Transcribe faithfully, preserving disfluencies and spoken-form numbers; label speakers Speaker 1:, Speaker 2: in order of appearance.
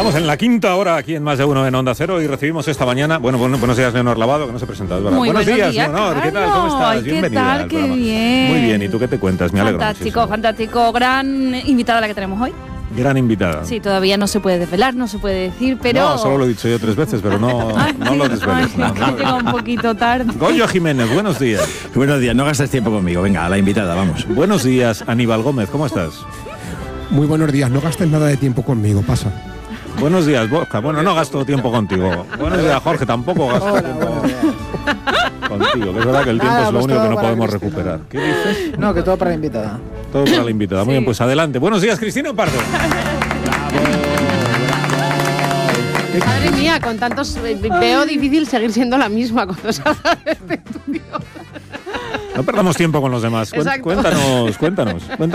Speaker 1: Estamos en la quinta hora aquí en Más de Uno en Onda Cero y recibimos esta mañana, bueno, bueno buenos días, Leonor Lavado, que no se ha presentado, ¿verdad?
Speaker 2: Muy
Speaker 1: buenos,
Speaker 2: buenos
Speaker 1: días,
Speaker 2: días,
Speaker 1: Leonor, ¿qué tal?
Speaker 2: Carlos.
Speaker 1: ¿Cómo estás?
Speaker 2: ¿Qué
Speaker 1: Bienvenida
Speaker 2: tal?
Speaker 1: al
Speaker 2: Qué
Speaker 1: programa.
Speaker 2: bien.
Speaker 1: Muy bien, ¿y tú qué te cuentas? Me alegro
Speaker 2: Fantástico,
Speaker 1: muchísimo.
Speaker 2: fantástico. Gran invitada la que tenemos hoy.
Speaker 1: Gran invitada.
Speaker 2: Sí, todavía no se puede desvelar, no se puede decir, pero...
Speaker 1: No, solo lo he dicho yo tres veces, pero no,
Speaker 2: Ah,
Speaker 1: no
Speaker 2: sí.
Speaker 1: lo desveles.
Speaker 2: Ay,
Speaker 1: no,
Speaker 2: que
Speaker 1: no.
Speaker 2: llega un poquito tarde.
Speaker 1: Goyo Jiménez, buenos días.
Speaker 3: Buenos días, no gastes tiempo conmigo. Venga, a la invitada, vamos.
Speaker 1: Buenos días, Aníbal Gómez, ¿cómo estás?
Speaker 4: Muy buenos días, no gastes nada de tiempo conmigo, pasa.
Speaker 1: Buenos días, Borja. Bueno, no gasto tiempo contigo. Buenos días, Jorge, tampoco gasto
Speaker 5: Hola,
Speaker 1: tiempo
Speaker 5: buenos días.
Speaker 1: contigo. Que es verdad que el tiempo
Speaker 5: Nada,
Speaker 1: es lo
Speaker 5: pues
Speaker 1: único
Speaker 5: todo
Speaker 1: que no
Speaker 5: para
Speaker 1: podemos
Speaker 5: Cristina.
Speaker 1: recuperar. ¿Qué dices?
Speaker 5: No, que todo para la invitada.
Speaker 1: Todo para la invitada. Muy bien, pues adelante. Buenos días, Cristina Pardo.
Speaker 6: Madre mía, con tantos eh, veo difícil seguir siendo la misma cuando salga de este estudio.
Speaker 1: No perdamos tiempo con los demás. Cuen-
Speaker 6: Exacto.
Speaker 1: Cuéntanos, cuéntanos. cuéntanos.